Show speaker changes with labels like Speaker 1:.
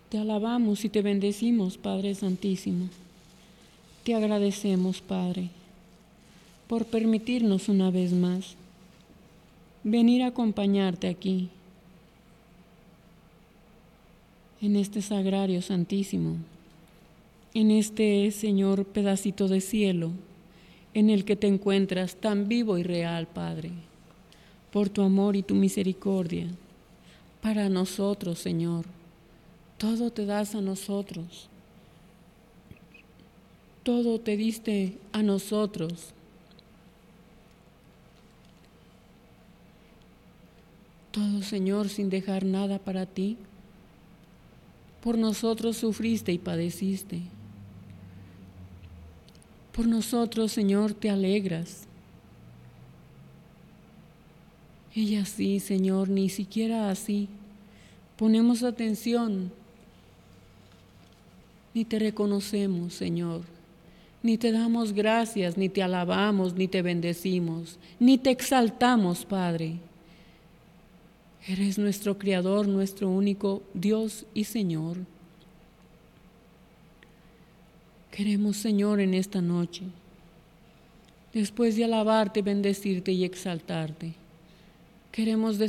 Speaker 1: Te alabamos y te bendecimos, Padre Santísimo. Te agradecemos, Padre, por permitirnos una vez más venir a acompañarte aquí, en este sagrario santísimo, en este, Señor, pedacito de cielo, en el que te encuentras tan vivo y real, Padre, por tu amor y tu misericordia. Para nosotros, Señor, todo te das a nosotros, todo te diste a nosotros. Todo, Señor, sin dejar nada para ti. Por nosotros sufriste y padeciste. Por nosotros, Señor, te alegras. Y así, Señor, ni siquiera así ponemos atención, ni te reconocemos, Señor, ni te damos gracias, ni te alabamos, ni te bendecimos, ni te exaltamos, Padre. Eres nuestro Creador, nuestro único Dios y Señor. Queremos, Señor, en esta noche, después de alabarte, bendecirte y exaltarte, queremos